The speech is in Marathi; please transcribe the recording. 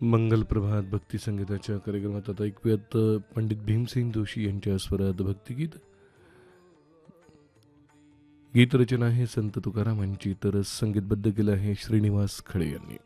मंगल प्रभात भक्ती संगीताच्या कार्यक्रमात आता ऐकूयात पंडित भीमसेन जोशी यांच्या स्वरात भक्तिगीत. गीतरचना आहे संत तुकाराम यांची, तर संगीतबद्ध केलं आहे श्रीनिवास खळे यांनी.